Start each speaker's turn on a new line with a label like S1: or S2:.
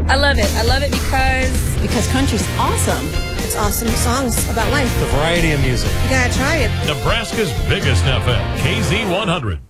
S1: I love it. I love it because
S2: country's awesome.
S3: It's awesome songs about life.
S4: The variety of music.
S3: You gotta try it.
S5: Nebraska's biggest FM, KZ100.